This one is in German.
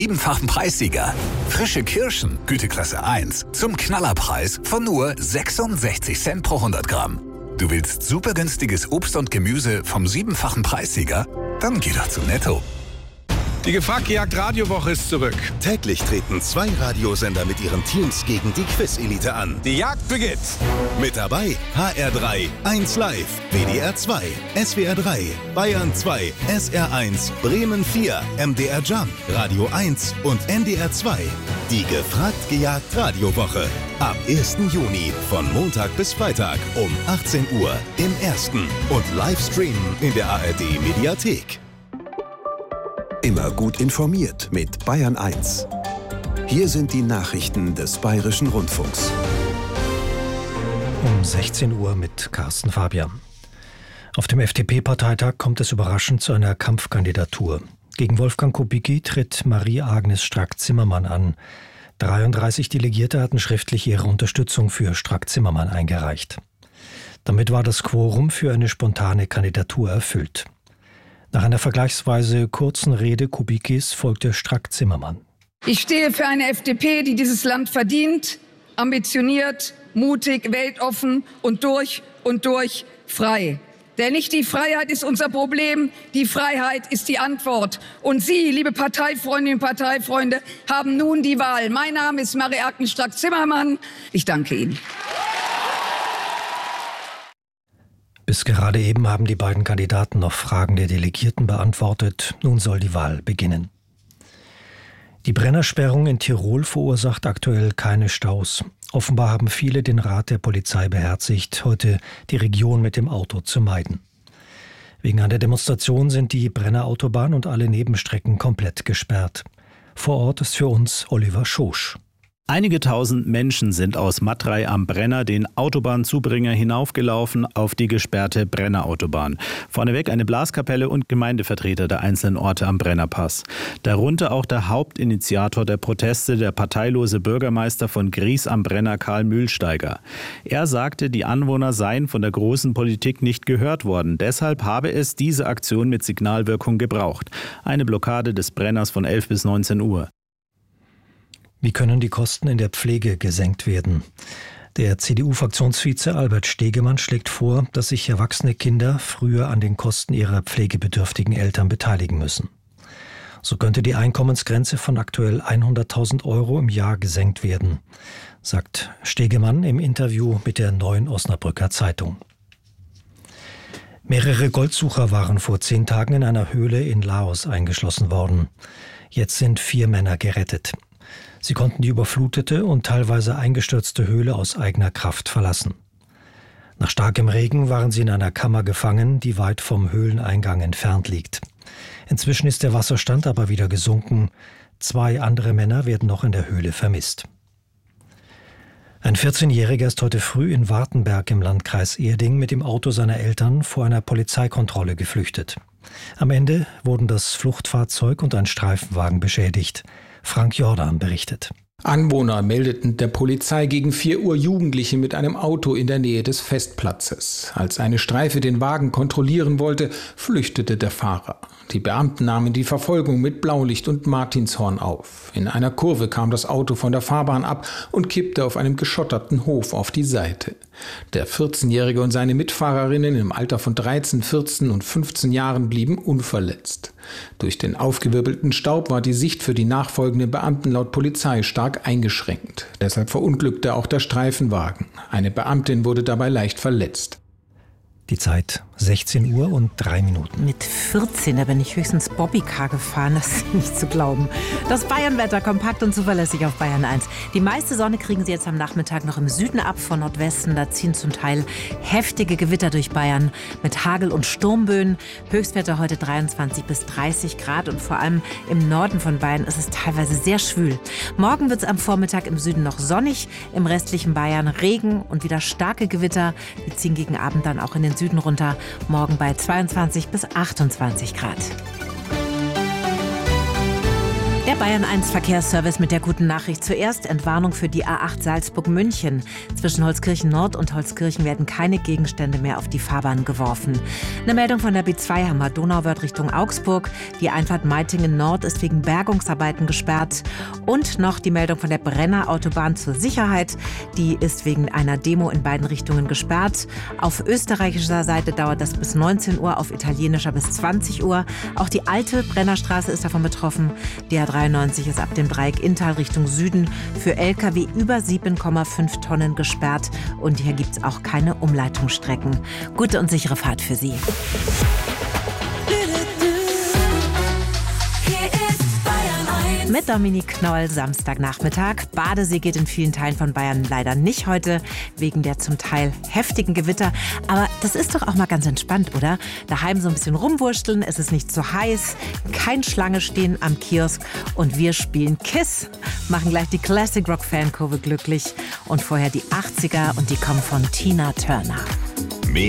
Siebenfachen Preissieger. Frische Kirschen, Güteklasse 1, zum Knallerpreis von nur 66 Cent pro 100 Gramm. Du willst super günstiges Obst und Gemüse vom siebenfachen Preissieger? Dann geh doch zu Netto. Die Gefragt-Gejagt Radiowoche ist zurück. Täglich treten 2 Radiosender mit ihren Teams gegen die Quiz-Elite an. Die Jagd beginnt. Mit dabei HR3, 1 Live, WDR 2, SWR 3, Bayern 2, SR 1, Bremen 4, MDR Jump, Radio 1 und NDR 2. Die Gefragt-Gejagt Radiowoche. Ab 1. Juni von Montag bis Freitag um 18 Uhr im Ersten und Livestreamen in der ARD Mediathek. Immer gut informiert mit Bayern 1. Hier sind die Nachrichten des Bayerischen Rundfunks. Um 16 Uhr mit Carsten Fabian. Auf dem FDP-Parteitag kommt es überraschend zu einer Kampfkandidatur. Gegen Wolfgang Kubicki tritt Marie-Agnes Strack-Zimmermann an. 33 Delegierte hatten schriftlich ihre Unterstützung für Strack-Zimmermann eingereicht. Damit war das Quorum für eine spontane Kandidatur erfüllt. Nach einer vergleichsweise kurzen Rede Kubickis folgte Strack-Zimmermann. Ich stehe für eine FDP, die dieses Land verdient, ambitioniert, mutig, weltoffen und durch frei. Denn nicht die Freiheit ist unser Problem, die Freiheit ist die Antwort. Und Sie, liebe Parteifreundinnen und Parteifreunde, haben nun die Wahl. Mein Name ist Marie-Agnes Strack-Zimmermann. Ich danke Ihnen. Bis gerade eben haben die beiden Kandidaten noch Fragen der Delegierten beantwortet. Nun soll die Wahl beginnen. Die Brennersperrung in Tirol verursacht aktuell keine Staus. Offenbar haben viele den Rat der Polizei beherzigt, heute die Region mit dem Auto zu meiden. Wegen einer Demonstration sind die Brennerautobahn und alle Nebenstrecken komplett gesperrt. Vor Ort ist für uns Oliver Schosch. Einige tausend Menschen sind aus Matrei am Brenner den Autobahnzubringer hinaufgelaufen auf die gesperrte Brennerautobahn. Vorneweg eine Blaskapelle und Gemeindevertreter der einzelnen Orte am Brennerpass. Darunter auch der Hauptinitiator der Proteste, der parteilose Bürgermeister von Gries am Brenner, Karl Mühlsteiger. Er sagte, die Anwohner seien von der großen Politik nicht gehört worden. Deshalb habe es diese Aktion mit Signalwirkung gebraucht. Eine Blockade des Brenners von 11 bis 19 Uhr. Wie können die Kosten in der Pflege gesenkt werden? Der CDU-Fraktionsvize Albert Stegemann schlägt vor, dass sich erwachsene Kinder früher an den Kosten ihrer pflegebedürftigen Eltern beteiligen müssen. So könnte die Einkommensgrenze von aktuell 100.000 € im Jahr gesenkt werden, sagt Stegemann im Interview mit der Neuen Osnabrücker Zeitung. Mehrere Goldsucher waren vor 10 Tagen in einer Höhle in Laos eingeschlossen worden. Jetzt sind 4 Männer gerettet. Sie konnten die überflutete und teilweise eingestürzte Höhle aus eigener Kraft verlassen. Nach starkem Regen waren sie in einer Kammer gefangen, die weit vom Höhleneingang entfernt liegt. Inzwischen ist der Wasserstand aber wieder gesunken. 2 andere Männer werden noch in der Höhle vermisst. Ein 14-Jähriger ist heute früh in Wartenberg im Landkreis Erding mit dem Auto seiner Eltern vor einer Polizeikontrolle geflüchtet. Am Ende wurden das Fluchtfahrzeug und ein Streifenwagen beschädigt. Frank Jordan berichtet. Anwohner meldeten der Polizei gegen 4 Uhr Jugendliche mit einem Auto in der Nähe des Festplatzes. Als eine Streife den Wagen kontrollieren wollte, flüchtete der Fahrer. Die Beamten nahmen die Verfolgung mit Blaulicht und Martinshorn auf. In einer Kurve kam das Auto von der Fahrbahn ab und kippte auf einem geschotterten Hof auf die Seite. Der 14-Jährige und seine Mitfahrerinnen im Alter von 13, 14 und 15 Jahren blieben unverletzt. Durch den aufgewirbelten Staub war die Sicht für die nachfolgenden Beamten laut Polizei stark eingeschränkt. Deshalb verunglückte auch der Streifenwagen. Eine Beamtin wurde dabei leicht verletzt. Die Zeit 16 Uhr und 3 Minuten. Mit 14, da bin ich höchstens Bobbycar gefahren, das ist nicht zu glauben. Das Bayernwetter kompakt und zuverlässig auf Bayern 1. Die meiste Sonne kriegen Sie jetzt am Nachmittag noch im Süden ab, von Nordwesten. Da ziehen zum Teil heftige Gewitter durch Bayern mit Hagel- und Sturmböen. Höchstwerte heute 23 bis 30 Grad und vor allem im Norden von Bayern ist es teilweise sehr schwül. Morgen wird es am Vormittag im Süden noch sonnig, im restlichen Bayern Regen und wieder starke Gewitter. Die ziehen gegen Abend dann auch in den Süden runter. Morgen bei 22 bis 28 Grad. Der Bayern 1 Verkehrsservice mit der guten Nachricht. Zuerst Entwarnung für die A8 Salzburg-München. Zwischen Holzkirchen Nord und Holzkirchen werden keine Gegenstände mehr auf die Fahrbahn geworfen. Eine Meldung von der B2 Hammer-Donauwörth Richtung Augsburg. Die Einfahrt Meitingen Nord ist wegen Bergungsarbeiten gesperrt. Und noch die Meldung von der Brenner Autobahn zur Sicherheit. Die ist wegen einer Demo in beiden Richtungen gesperrt. Auf österreichischer Seite dauert das bis 19 Uhr, auf italienischer bis 20 Uhr. Auch die alte Brennerstraße ist davon betroffen. Die A93 ist ab dem Dreieck Inntal Richtung Süden für Lkw über 7,5 Tonnen gesperrt. Und hier gibt es auch keine Umleitungsstrecken. Gute und sichere Fahrt für Sie. Mit Dominique Knoll, Samstagnachmittag. Badesee geht in vielen Teilen von Bayern leider nicht heute, wegen der zum Teil heftigen Gewitter. Aber das ist doch auch mal ganz entspannt, oder? Daheim so ein bisschen rumwursteln, es ist nicht zu heiß, kein Schlange stehen am Kiosk und wir spielen Kiss. Machen gleich die Classic Rock Fankurve glücklich und vorher die 80er und die kommen von Tina Turner.